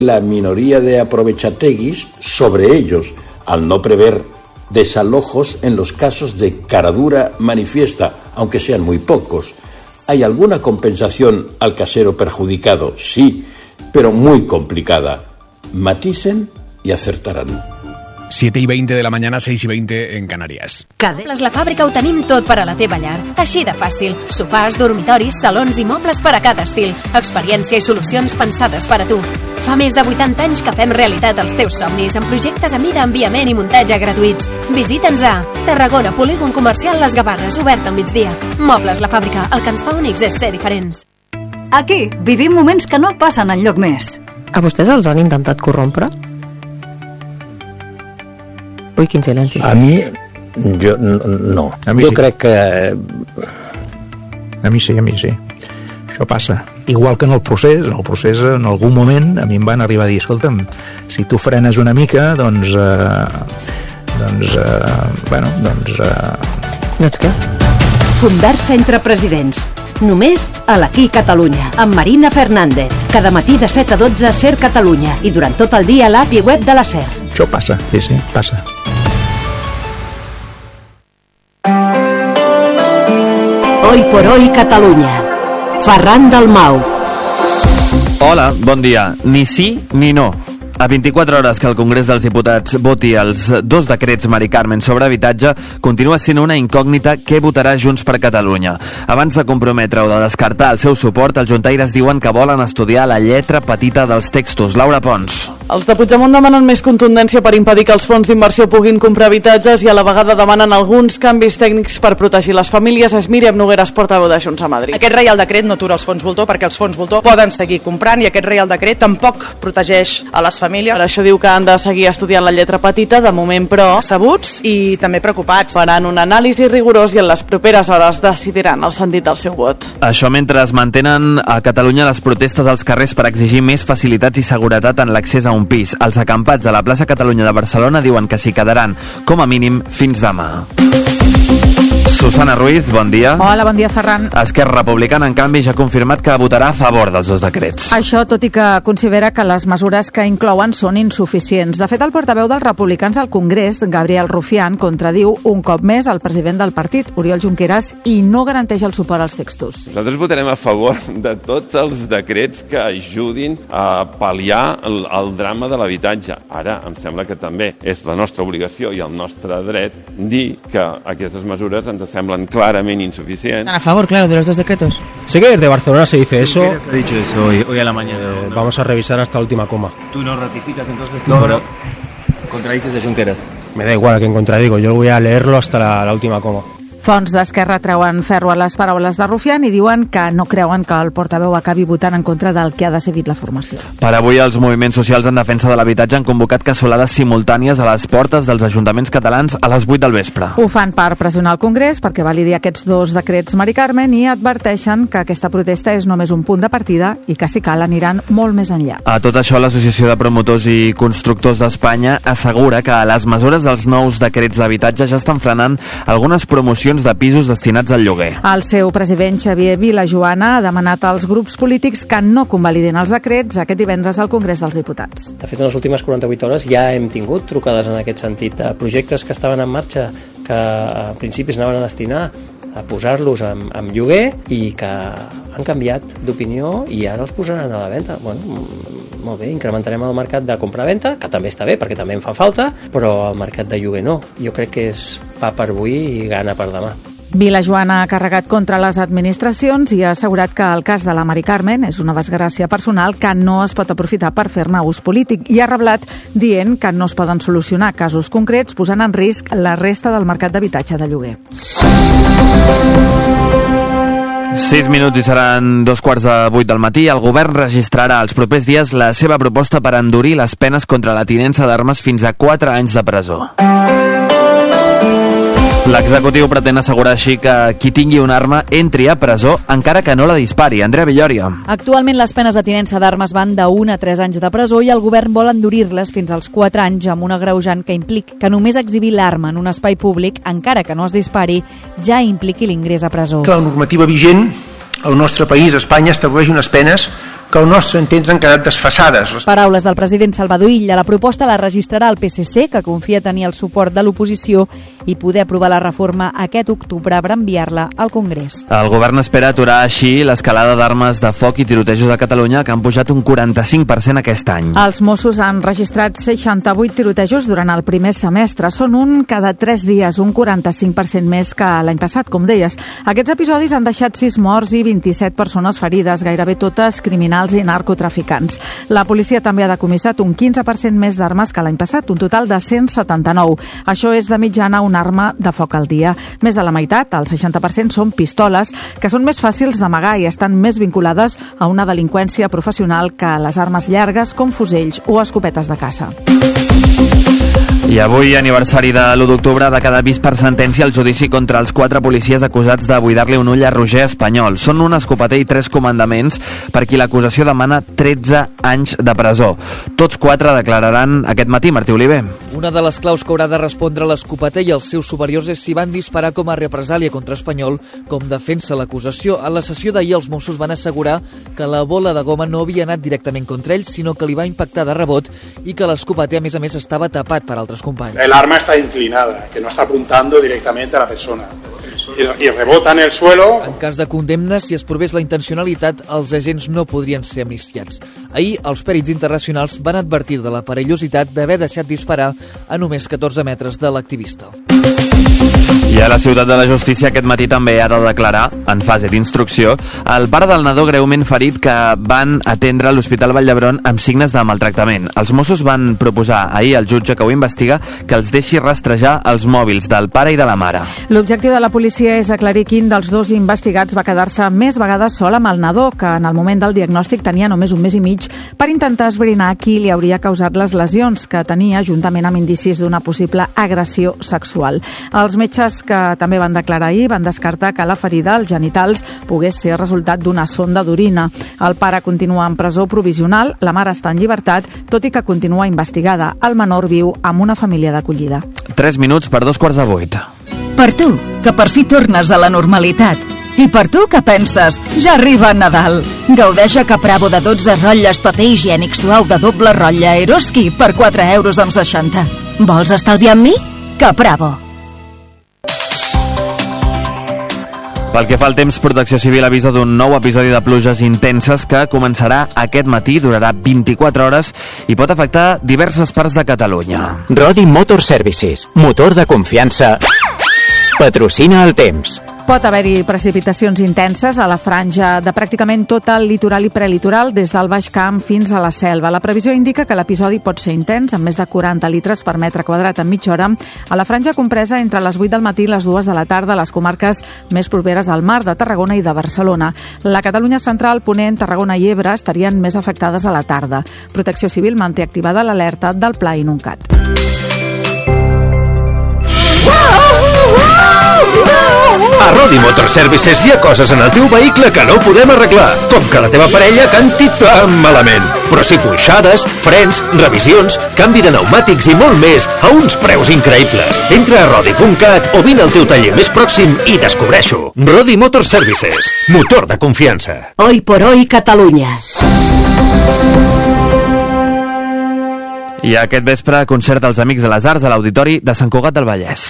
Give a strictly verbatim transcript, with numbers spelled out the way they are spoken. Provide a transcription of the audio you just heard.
la minoría de aprovechateguis sobre ellos, al no prever desalojos en los casos de caradura manifiesta, aunque sean muy pocos. ¿Hay alguna compensación al casero perjudicado? Sí, pero muy complicada. Maticen y acertarán. siete y veinte de la mañana, seis y veinte en Canàries. Cadenes La Fàbrica ho tenim tot per a la teva llar. Així de fàcil. Sofàs, dormitoris, salons i mobles per a cada estil. Experiència i solucions pensades per a tu. Fa més de vuitanta anys que fem realitat els teus somnis amb projectes a mida, enviament i muntatge gratuïts. Visita'ns a Tarragona, Polígon Comercial Les Gavarres, obert al migdia. Mobles La Fàbrica, el que ens fa únics és ser diferents. Aquí vivim moments que no passen enlloc més. A vostès els han intentat corrompre? Ui, quin silenci. A mi, jo no. A mi jo sí. crec que... A mi sí, a mi sí. Això passa. Igual que en el procés, en el procés en algun moment a mi em van arribar a dir, escolta'm, si tu frenes una mica, doncs... Eh, doncs, eh, bueno, doncs... Eh... Doncs què? Conversa entre presidents. Només a l'Aquí Catalunya, amb Marina Fernández. Cada matí de set a dotze a Ser Catalunya i durant tot el dia a l'app i web de la Ser. Això passa, sí, sí, passa. Hoy por hoy Catalunya. Ferran Dalmau. Hola, bon dia. Ni sí ni no. A vint-i-quatre hores que el Congrés dels Diputats voti els dos decrets Mari Carmen sobre habitatge, continua sent una incògnita què votarà Junts per Catalunya. Abans de comprometre o de descartar el seu suport, els juntaires diuen que volen estudiar la lletra petita dels textos. Laura Pons. Els de Puigdemont demanen més contundència per impedir que els fons d'inversió puguin comprar habitatges i a la vegada demanen alguns canvis tècnics per protegir les famílies. És Míriam Nogueras, portaveu de Junts a Madrid. Aquest Reial Decret no atura els fons voltor perquè els fons voltor poden seguir comprant i aquest Reial Decret tampoc protegeix a les famílies. Per això diu que han de seguir estudiant la lletra petita, de moment però sabuts i també preocupats. Faran un anàlisi rigorós i en les properes hores decidiran el sentit del seu vot. Això mentre es mantenen a Catalunya les protestes als carrers per exigir més facilitats i seguretat en l'accés a un pis. Els acampats a la plaça Catalunya de Barcelona diuen que s'hi quedaran, com a mínim, fins demà. Susana Ruiz, bon dia. Hola, bon dia, Ferran. Esquerra Republicana, en canvi, ja ha confirmat que votarà a favor dels dos decrets. Això tot i que considera que les mesures que inclouen són insuficients. De fet, el portaveu dels republicans al Congrés, Gabriel Rufián, contradiu un cop més el president del partit, Oriol Junqueras, i no garanteix el suport als textos. Nosaltres votarem a favor de tots els decrets que ajudin a pal·liar el, el drama de l'habitatge. Ara, em sembla que també és la nostra obligació i el nostre dret dir que aquestes mesures ens semblan claramente insuficientes. ¿Están a favor, claro, de los dos decretos? Sé que desde Barcelona se dice eso. ¿Quién ha dicho eso hoy, hoy a la mañana? Eh, vamos a revisar hasta la última coma. ¿Tú no ratificas entonces? No, no. ¿Contradices a Junqueras? Me da igual a quien contradigo, yo voy a leerlo hasta la, la última coma. Fonts d'Esquerra treuen ferro a les paraules de Rufián i diuen que no creuen que el portaveu acabi votant en contra del que ha decidit la formació. Per avui, els moviments socials en defensa de l'habitatge han convocat cassolades simultànies a les portes dels ajuntaments catalans a les vuit del vespre. Ho fan per pressionar el Congrés perquè validi aquests dos decrets Mari Carmen i adverteixen que aquesta protesta és només un punt de partida i que, si cal, aniran molt més enllà. A tot això, l'Associació de Promotors i Constructors d'Espanya assegura que les mesures dels nous decrets d'habitatge ja estan frenant algunes promocions de pisos destinats al lloguer. El seu president Xavier Vilajoana ha demanat als grups polítics que no convalidin els decrets aquest divendres al Congrés dels Diputats. De fet, en les últimes quaranta-vuit hores ja hem tingut trucades en aquest sentit de projectes que estaven en marxa que a principis anaven a destinar a posar-los en, en lloguer i que han canviat d'opinió i ara els posaran a la venda. Bueno, molt bé, incrementarem el mercat de compra-venda, que també està bé perquè també en fa falta, però el mercat de lloguer no. Jo crec que és pa per avui i gana per demà. Vilajoana ha carregat contra les administracions i ha assegurat que el cas de la Mari Carmen és una desgràcia personal que no es pot aprofitar per fer-ne ús polític i ha reblat dient que no es poden solucionar casos concrets posant en risc la resta del mercat d'habitatge de lloguer. Sis minuts i seran dos quarts de vuit del matí. El govern registrarà els propers dies la seva proposta per endurir les penes contra la tinença d'armes fins a quatre anys de presó. L'executiu pretén assegurar així que qui tingui una arma entri a presó encara que no la dispari. Andrea Villòria. Actualment les penes de tinença d'armes van de un a tres anys de presó i el govern vol endurir-les fins als quatre anys amb un agreujant que implica que només exhibir l'arma en un espai públic, encara que no es dispari, ja impliqui l'ingrés a presó. La normativa vigent al nostre país, Espanya, estableix unes penes que al nostre entendre han quedat desfasades. Paraules del president Salvador Illa. La proposta la registrarà el P S C, que confia tenir el suport de l'oposició i poder aprovar la reforma aquest octubre per enviar-la al Congrés. El govern espera aturar així l'escalada d'armes de foc i tirotejos a Catalunya, que han pujat un quaranta-cinc per cent aquest any. Els Mossos han registrat seixanta-vuit tirotejos durant el primer semestre. Són un cada tres dies, un quaranta-cinc per cent més que l'any passat, com deies. Aquests episodis han deixat sis morts i vint-i-set persones ferides, gairebé totes criminals i narcotraficants. La policia també ha decomissat un quinze per cent més d'armes que l'any passat, un total de cent setanta-nou. Això és de mitjana una arma de foc al dia. Més de la meitat, el seixanta per cent, són pistoles, que són més fàcils d'amagar i estan més vinculades a una delinqüència professional que les armes llargues com fusells o escopetes de caça. I avui, aniversari de l'u d'octubre, de cada vist per sentència el judici contra els quatre policies acusats de buidar-li un ull a Roger Espanyol. Són un escopeter i tres comandaments per qui l'acusació demana tretze anys de presó. Tots quatre declararan aquest matí. Martí Oliver. Una de les claus que haurà de respondre l'escopeter i els seus superiors és si van disparar com a represàlia contra Espanyol, com defensa l'acusació. A la sessió d'ahir els Mossos van assegurar que la bola de goma no havia anat directament contra ell, sinó que li va impactar de rebot i que l'escopeter, a més a més, estava tapat per altres compañeros. El arma está inclinada, que no está apuntando directamente a la persona. I, i rebota en el suelo. En cas de condemna, si es provés la intencionalitat, els agents no podrien ser amnistiats. Ahir, els pèrits internacionals van advertir de la perillositat d'haver deixat disparar a només catorze metres de l'activista. I a la Ciutat de la Justícia aquest matí també ha de declarar, en fase d'instrucció, el pare del nadó greument ferit que van atendre a l'Hospital Vall d'Hebron amb signes de maltractament. Els Mossos van proposar ahir al jutge que ho investiga que els deixi rastrejar els mòbils del pare i de la mare. L'objectiu de la policia és aclarir quin dels dos investigats va quedar-se més vegades sol amb el nadó, que en el moment del diagnòstic tenia només un mes i mig, per intentar esbrinar qui li hauria causat les lesions que tenia, juntament amb indicis d'una possible agressió sexual. Els metges que també van declarar ahir van descartar que la ferida als genitals pogués ser resultat d'una sonda d'orina. El pare continua en presó provisional, la mare està en llibertat, tot i que continua investigada. El menor viu amb una família d'acollida. Tres minuts per dos quarts de vuit. Per tu, que per fi tornes a la normalitat. I per tu, que penses? Ja arriba Nadal. Gaudeix a Capravo de dotze rotlles paper higiènic suau de doble rotlla Eroski per quatre euros amb seixanta. Vols estalviar amb mi? Capravo. Pel que fa al temps, Protecció Civil avisa d'un nou episodi de pluges intenses que començarà aquest matí, durarà vint-i-quatre hores i pot afectar diverses parts de Catalunya. Rodi Motor Services, motor de confiança, patrocina el temps. Pot haver-hi precipitacions intenses a la franja de pràcticament tot el litoral i prelitoral, des del Baix Camp fins a la Selva. La previsió indica que l'episodi pot ser intens, amb més de quaranta litres per metre quadrat en mitja hora, a la franja compresa entre les vuit del matí i les dues de la tarda a les comarques més properes al mar de Tarragona i de Barcelona. La Catalunya central, Ponent, Tarragona i Ebre estarien més afectades a la tarda. Protecció Civil manté activada l'alerta del Pla Inuncat. A Rodi Motor Services hi ha coses en el teu vehicle que no podem arreglar, com que la teva parella canti tan malament. Però sí punxades, frens, revisions, canvi de pneumàtics i molt més a uns preus increïbles. Entra a rodi punt cat o vine al teu taller més pròxim i descobreix-ho. Rodi Motor Services, motor de confiança. Hoy por hoy Catalunya. I aquest vespre, concert dels Amics de les Arts a l'Auditori de Sant Cugat del Vallès.